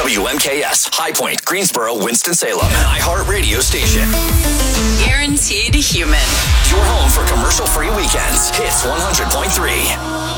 WMKS, High Point, Greensboro, Winston-Salem, an iHeart radio station. Guaranteed human. Your home for commercial-free weekends. Hits 100.3.